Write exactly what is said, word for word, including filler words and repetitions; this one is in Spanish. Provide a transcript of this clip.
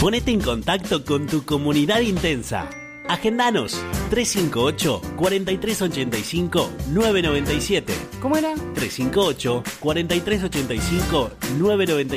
Ponete en contacto con tu comunidad intensa. Agendanos tres cinco ocho, cuatro tres ocho cinco, nueve nueve siete. ¿Cómo era? tres cinco ocho, cuatro tres ocho cinco, nueve nueve siete.